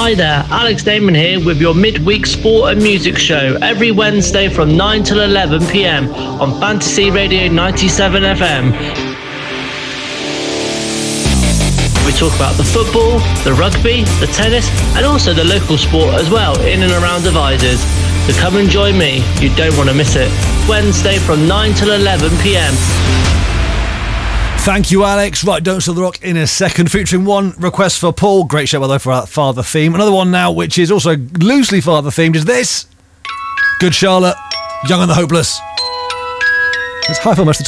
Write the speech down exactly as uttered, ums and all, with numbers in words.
Hi there, Alex Damon here with your midweek sport and music show every Wednesday from nine till eleven p.m. on Fantasy Radio ninety-seven F M. We talk about the football, the rugby, the tennis and also the local sport as well in and around Devizes. So come and join me, you don't want to miss it. Wednesday from nine till eleven p.m. Thank you, Alex. Right, Don't Sell the Rock in a second, featuring one request for Paul. Great show, by the way, for our father theme. Another one now, which is also loosely father themed, is this. Good Charlotte, Young and the Hopeless. It's high for most of the time.